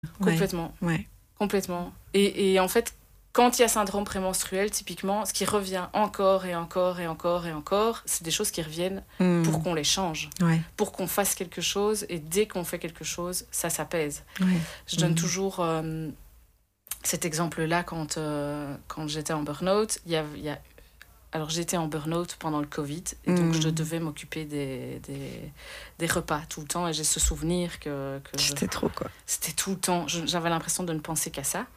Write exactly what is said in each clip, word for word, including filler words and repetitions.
Complètement. Ouais. Complètement. Et, et en fait, quand il y a syndrome prémenstruel, typiquement, ce qui revient encore et encore et encore et encore, c'est des choses qui reviennent mmh. pour qu'on les change, ouais. pour qu'on fasse quelque chose. Et dès qu'on fait quelque chose, ça s'apaise. Ouais. Je donne mmh. toujours euh, cet exemple-là quand, euh, quand j'étais en burn-out. Il y a, il y a... Alors, j'étais en burn-out pendant le Covid. Et donc, mmh. je devais m'occuper des, des, des repas tout le temps. Et j'ai ce souvenir que... que C'était je... trop, quoi. C'était tout le temps. Je, j'avais l'impression de ne penser qu'à ça.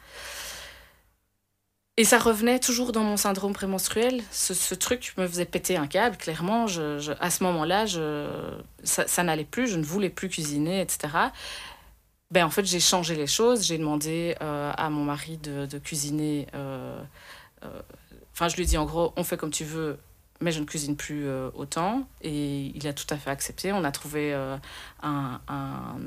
Et ça revenait toujours dans mon syndrome prémenstruel. Ce, ce truc me faisait péter un câble, clairement. Je, je, à ce moment-là, je, ça, ça n'allait plus. Je ne voulais plus cuisiner, et cetera. Ben, en fait, j'ai changé les choses. J'ai demandé euh, à mon mari de, de cuisiner. Euh, euh, enfin, je lui ai dit, en gros, on fait comme tu veux, mais je ne cuisine plus euh, autant. Et il a tout à fait accepté. On a trouvé euh, un... un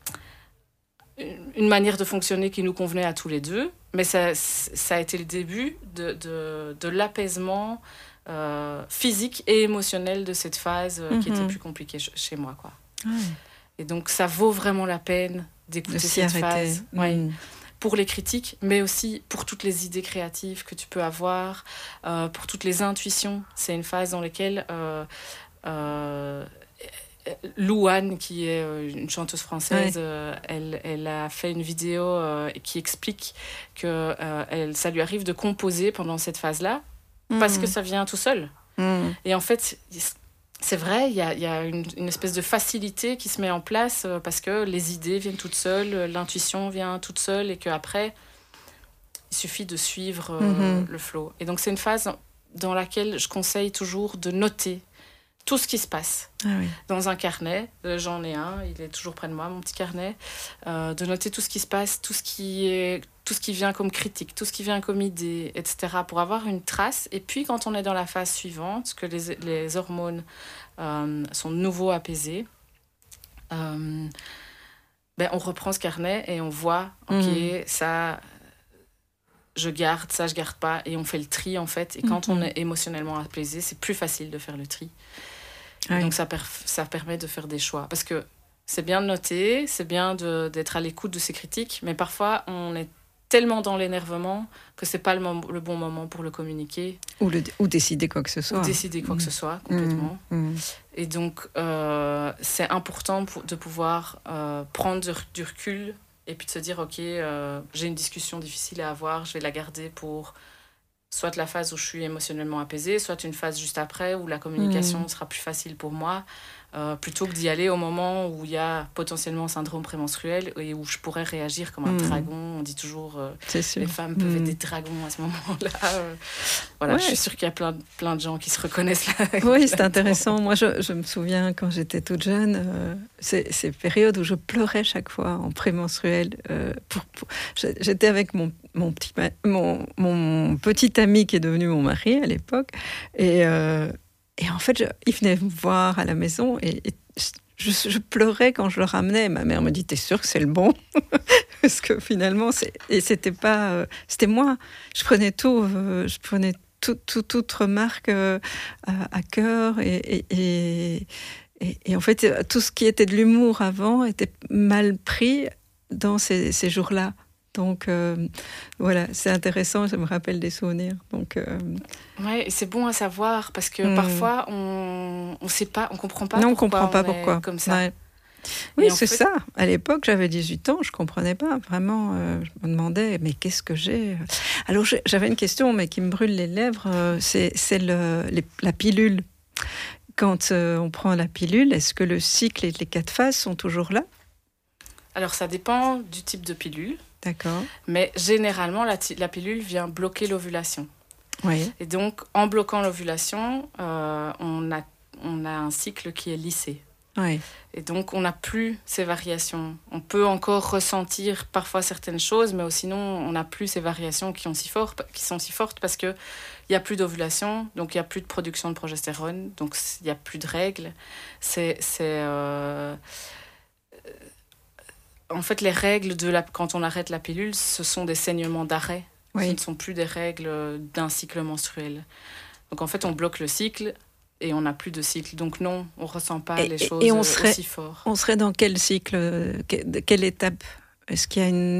une manière de fonctionner qui nous convenait à tous les deux, mais ça, ça a été le début de, de, de l'apaisement euh, physique et émotionnel de cette phase euh, mm-hmm. qui était plus compliquée ch- chez moi, quoi. Ouais. Et donc ça vaut vraiment la peine d'écouter de cette arrêter. phase, mm. ouais, pour les critiques, mais aussi pour toutes les idées créatives que tu peux avoir, euh, pour toutes les intuitions. C'est une phase dans laquelle euh, euh, Louane, qui est une chanteuse française, ouais. euh, elle, elle a fait une vidéo euh, qui explique que euh, elle, ça lui arrive de composer pendant cette phase-là, mmh. parce que ça vient tout seul. Mmh. Et en fait, c'est vrai, il y a, y a une, une espèce de facilité qui se met en place euh, parce que les idées viennent toutes seules, l'intuition vient toute seule, et qu'après, il suffit de suivre euh, mmh. le flow. Et donc, c'est une phase dans laquelle je conseille toujours de noter tout ce qui se passe ah oui. dans un carnet. Euh, j'en ai un, il est toujours près de moi, mon petit carnet. Euh, de noter tout ce qui se passe, tout ce qui est, tout ce qui vient comme critique, tout ce qui vient comme idée, et cetera, pour avoir une trace. Et puis, quand on est dans la phase suivante, que les, les hormones euh, sont de nouveau apaisées, euh, ben, on reprend ce carnet et on voit, ok, mmh. ça... je garde, ça je garde pas, et on fait le tri en fait. Et quand mmh. on est émotionnellement apaisé, c'est plus facile de faire le tri. Oui. Donc ça, per- ça permet de faire des choix. Parce que c'est bien de noter, c'est bien de, d'être à l'écoute de ces critiques, mais parfois on est tellement dans l'énervement que c'est pas le, mom- le bon moment pour le communiquer. Ou, le, ou décider quoi que ce soit. Ou décider quoi mmh. que ce soit, complètement. Mmh. Et donc euh, c'est important pour, de pouvoir euh, prendre du, du recul. Et puis de se dire, ok, euh, j'ai une discussion difficile à avoir, je vais la garder pour soit la phase où je suis émotionnellement apaisée, soit une phase juste après où la communication mmh. sera plus facile pour moi, euh, plutôt que d'y aller au moment où il y a potentiellement un syndrome prémenstruel et où je pourrais réagir comme un mmh. dragon. On dit toujours, euh, les femmes peuvent mmh. être des dragons à ce moment-là. Euh, voilà, ouais. Je suis sûre qu'il y a plein, plein de gens qui se reconnaissent là. Oui, c'est intéressant. Moi, je, je me souviens quand j'étais toute jeune, euh, c'est, ces périodes où je pleurais chaque fois en prémenstruel. Euh, pour, pour, j'étais avec mon, mon, petit, mon, mon petit ami qui est devenu mon mari à l'époque. Et, euh, et en fait, je, il venait me voir à la maison et, et je, je pleurais quand je le ramenais. Ma mère me dit, t'es sûre que c'est le bon? Parce que finalement, c'est, et c'était pas, euh, c'était moi. Je prenais tout, euh, je prenais tout, tout, toute remarque euh, à, à cœur et, et, et, et, et en fait, tout ce qui était de l'humour avant était mal pris dans ces, ces jours-là. Donc euh, voilà, c'est intéressant, ça me rappelle des souvenirs. Donc euh... ouais, et c'est bon à savoir parce que mmh. parfois on on sait pas, on comprend pas. Non, pourquoi on comprend pas on pourquoi. Est comme ça. Ouais. Oui, et c'est fait... ça. À l'époque, j'avais dix-huit ans, je comprenais pas vraiment. Euh, je me demandais, mais qu'est-ce que j'ai? Alors j'avais une question, mais qui me brûle les lèvres. Euh, c'est c'est le les, la pilule. Quand euh, on prend la pilule, est-ce que le cycle et les quatre phases sont toujours là? Alors ça dépend du type de pilule. D'accord. Mais généralement, la, t- la pilule vient bloquer l'ovulation. Oui. Et donc, en bloquant l'ovulation, euh, on, a, on a un cycle qui est lissé. Oui. Et donc, on n'a plus ces variations. On peut encore ressentir parfois certaines choses, mais sinon, on n'a plus ces variations qui, ont si fort, qui sont si fortes parce qu'il n'y a plus d'ovulation, donc il n'y a plus de production de progestérone, donc il n'y a plus de règles. C'est... c'est euh, En fait, les règles, de la, quand on arrête la pilule, ce sont des saignements d'arrêt. Oui. Ce ne sont plus des règles d'un cycle menstruel. Donc, en fait, on bloque le cycle et on n'a plus de cycle. Donc, non, on ne ressent pas et, les choses et on serait, aussi fort. On serait dans quel cycle, quelle étape est-ce qu'il y a une